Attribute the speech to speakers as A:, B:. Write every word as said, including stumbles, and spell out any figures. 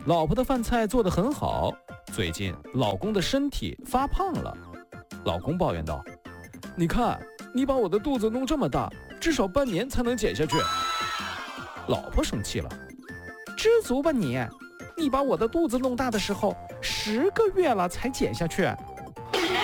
A: 老婆的饭菜做得很好，最近老公的身体发胖了。老公抱怨道：你看，你把我的肚子弄这么大，至少半年才能减下去。老婆生气了：知足吧你，你把我的肚子弄大的时候，十个月了才减下去。